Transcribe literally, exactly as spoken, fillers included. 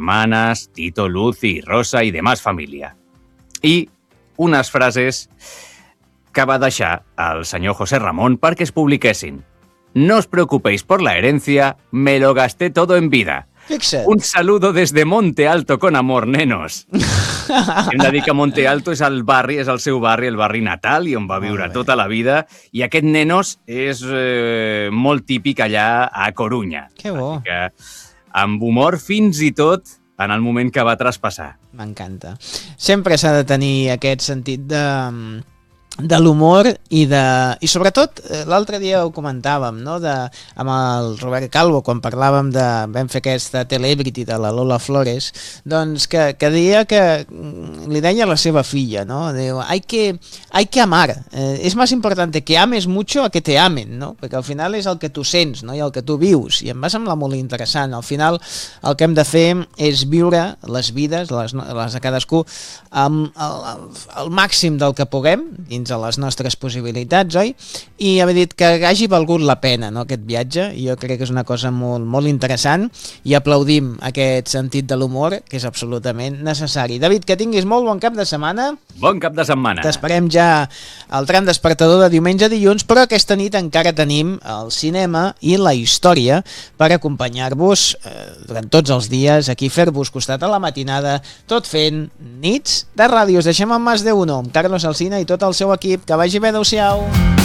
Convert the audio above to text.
hermanas, Tito, Lucy, Rosa y demás familia. I unes frases que va deixar el senyor José Ramón perquè es publiquessin. No os preocupéis por la herencia, me lo gasté todo en vida. Fixa't. Un saludo desde Monte Alto con amor, nenos. Hem de dir que Monte Alto és el barri, és el seu barri, el barri natal, i on va viure tota la vida. I aquest nenos és eh, molt típic allà a Corunya. Que bo. Així que, amb humor fins i tot en el moment que va traspassar. M'encanta. Sempre s'ha de tenir aquest sentit de... de l'humor i de... I sobretot, l'altre dia ho comentàvem, no?, de, amb el Robert Calvo, quan parlàvem de... vam fer aquesta Celebrity de la Lola Flores, doncs que, que deia que... li deia a la seva filla, no?, diu, hay que, hay que amar. Eh, és més important que ames mucho a que te amen, no?, perquè al final és el que tu sents, no?, i el que tu vius, i em va semblar molt interessant. Al final el que hem de fer és viure les vides, les, les de cadascú, amb el, el, el màxim del que puguem, dins a les nostres possibilitats, oi? I haver dit que hagi valgut la pena, no?, aquest viatge, i jo crec que és una cosa molt, molt interessant, i aplaudim aquest sentit de l'humor, que és absolutament necessari. David, que tinguis molt bon cap de setmana. Bon cap de setmana. T'esperem ja al tram despertador de diumenge a dilluns, però aquesta nit encara tenim el cinema i la història per acompanyar-vos eh, durant tots els dies, aquí fer-vos costat a la matinada, tot fent nits de ràdio. Us deixem amb Más de Uno, amb Carlos Alsina i tot el seu equip. Que vagi bé, adeu-siau.